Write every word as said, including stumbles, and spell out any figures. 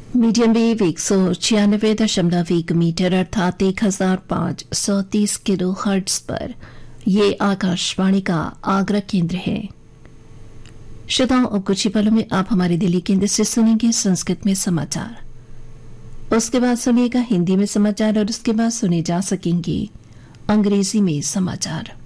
Medium wave एक सौ छियानवे दशमलव एक मीटर अर्थात एक हजार पांच सौ तीस किलो हर्ट्ज पर यह आकाशवाणी का आगरा केंद्र है। श्रोताओं, अब कुछ ही पलों में आप हमारे दिल्ली केंद्र से सुनेंगे संस्कृत में समाचार। उसके बाद सुनिएगा हिंदी में समाचार और उसके बाद सुने जा सकेंगे अंग्रेजी में समाचार।